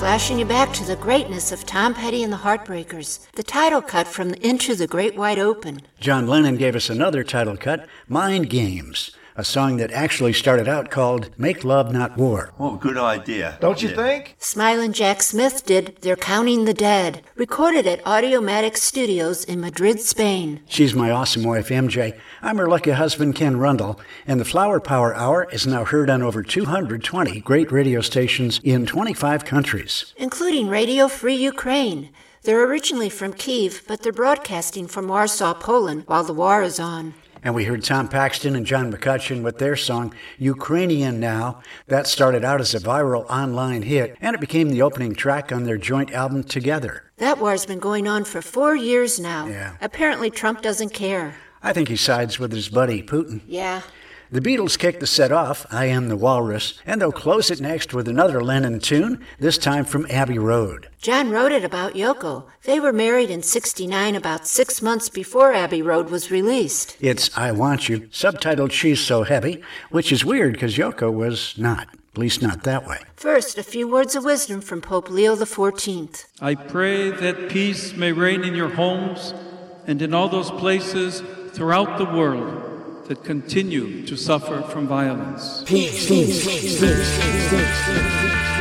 flashing you back to the greatness of Tom Petty and the Heartbreakers, the title cut from Into the Great Wide Open. John Lennon gave us another title cut, Mind Games, a song that actually started out called Make Love Not War. What a good idea. Don't you think? Smilin' Jack Smith did They're Counting the Dead, recorded at Audiomatic Studios in Madrid, Spain. She's my awesome wife, MJ. I'm her lucky husband, Ken Rundle, and the Flower Power Hour is now heard on over 220 great radio stations in 25 countries, including Radio Free Ukraine. They're originally from Kyiv, but they're broadcasting from Warsaw, Poland, while the war is on. And we heard Tom Paxton and John McCutcheon with their song, Ukrainian Now. That started out as a viral online hit, and it became the opening track on their joint album, Together. That war's been going on for 4 years now. Yeah. Apparently Trump doesn't care. I think he sides with his buddy, Putin. Yeah. The Beatles kick the set off, I Am the Walrus, and they'll close it next with another Lennon tune, this time from Abbey Road. John wrote it about Yoko. They were married in '69, about 6 months before Abbey Road was released. It's I Want You, subtitled She's So Heavy, which is weird because Yoko was not, at least not that way. First, a few words of wisdom from Pope Leo XIV. I pray that peace may reign in your homes and in all those places throughout the world that continue to suffer from violence. Peace.